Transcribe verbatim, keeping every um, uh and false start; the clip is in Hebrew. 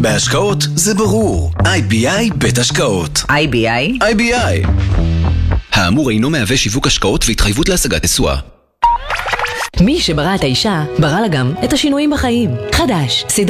בהשקעות זה ברור. איי בי איי בית השקעות. איי בי איי? איי בי איי. האמור אינו מהווה שיווק השקעות והתחייבות להשגת תשואה. מי שברא את האישה, ברא לה גם את השינויים בחיים. חדש, סדרה